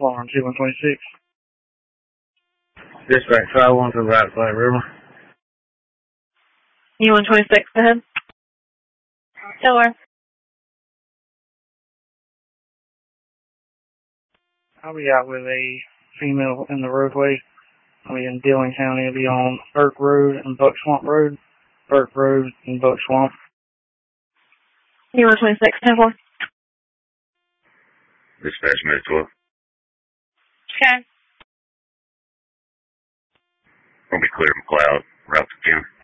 Alarm 2126. Dispatch 51 to the right side river. U-126, go ahead. Door. I'll be out with a female in the roadway. I'll be in Dillon County. I'll be on Burke Road and Buck Swamp Road. Burke Road and Buck Swamp. U-126, 10-4. Dispatch Med 12. Okay. Gonna be clear McLeod, route to County.